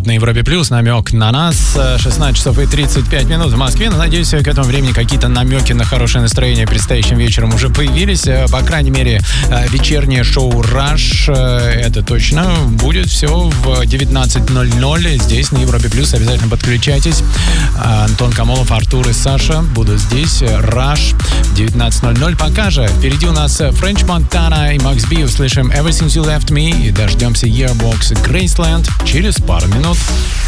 на Европе Плюс. Намек на нас. 16 часов и 35 минут в Москве. Но, надеюсь, к этому времени какие-то намеки на хорошее настроение предстоящим вечером уже появились. По крайней мере, вечернее шоу «Rush», это точно, будет все в 19:00 здесь, на Европе Плюс. Обязательно подключайтесь. Антон Камолов, Артур и Саша будут здесь. «Rush» 19:00. Пока же впереди у нас French Montana и Max B. Услышим «Ever Since You Left Me» и дождемся Yearbox Graceland через пару минут.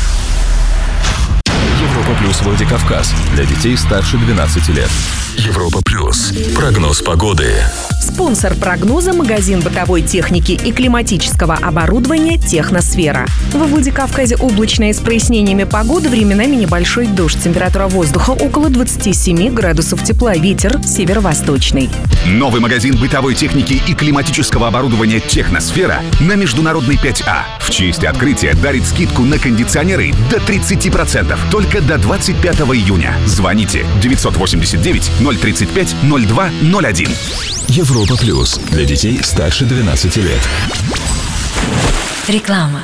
Европа Плюс Владикавказ. Для детей старше 12 лет. Европа Плюс. Прогноз погоды. Спонсор прогноза — магазин бытовой техники и климатического оборудования «Техносфера». Во Владикавказе облачная с прояснениями погоды, временами небольшой дождь. Температура воздуха около 27 градусов тепла. Ветер северо-восточный. Новый магазин бытовой техники и климатического оборудования «Техносфера» на Международной 5А. В честь открытия дарит скидку на кондиционеры до 30%. Только до 25 июня. Звоните 989 035 02 01. Европа Плюс. Для детей старше 12 лет. Реклама.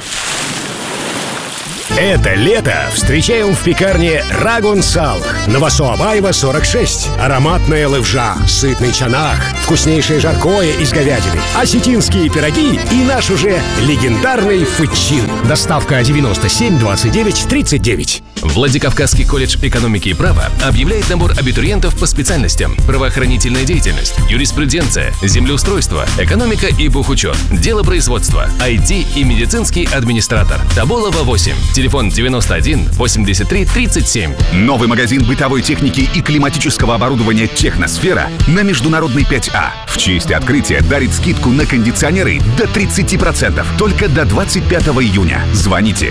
Это лето встречаем в пекарне «Рагун Салх» на Васо-Абаева, 46. Ароматная левжа, сытный чанах, вкуснейшее жаркое из говядины, осетинские пироги и наш уже легендарный фычин. Доставка 97 29 39. Владикавказский колледж экономики и права объявляет набор абитуриентов по специальностям: правоохранительная деятельность, юриспруденция, землеустройство, экономика и бухучет, делопроизводство, IT и медицинский администратор. Тоболова 8. Телефон 91 83 37. Новый магазин бытовой техники и климатического оборудования «Техносфера» на Международной 5А. В честь открытия дарит скидку на кондиционеры до 30%. Только до 25 июня. Звоните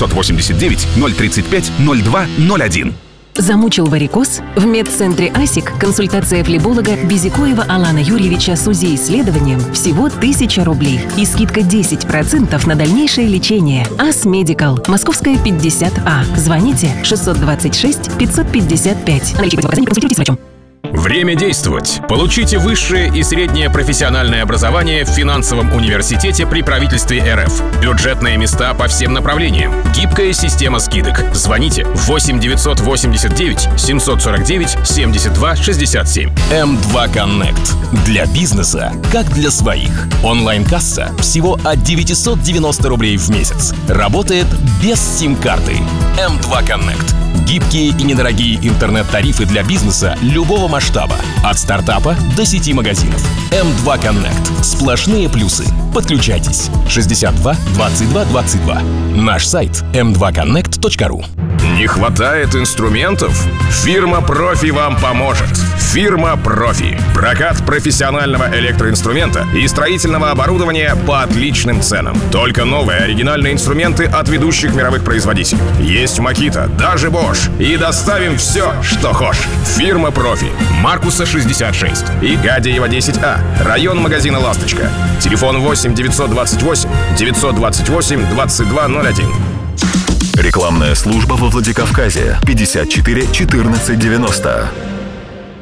989 035 02 01. Замучил варикоз? В медцентре «Асик» консультация флеболога Безикоева Алана Юрьевича с УЗИ-исследованием всего 1000 рублей и скидка 10% на дальнейшее лечение. АС Медикал. Московская, 50А. Звоните 626 555. Наличие противопоказаний, консультируйтесь с врачом. Время действовать. Получите высшее и среднее профессиональное образование в финансовом университете при правительстве РФ. Бюджетные места по всем направлениям. Гибкая система скидок. Звоните 8 989 749 72 67. М2 Connect. Для бизнеса, как для своих. Онлайн-касса всего от 990 рублей в месяц. Работает без сим-карты. М2 Connect. Гибкие и недорогие интернет-тарифы для бизнеса любого масштаба. От стартапа до сети магазинов. М2 Connect. Сплошные плюсы. Подключайтесь. 62 22 22. Наш сайт m2connect.ru. Не хватает инструментов? Фирма «Профи» вам поможет. Фирма «Профи». Прокат профессионального электроинструмента и строительного оборудования по отличным ценам. Только новые оригинальные инструменты от ведущих мировых производителей. Есть Makita, даже Bosch. И доставим все, что хошь. Фирма «Профи». Маркуса 66 и Гадеева 10А. Район магазина «Ласточка». Телефон 8 928 928 2201. Рекламная служба во Владикавказе. 54 14 90.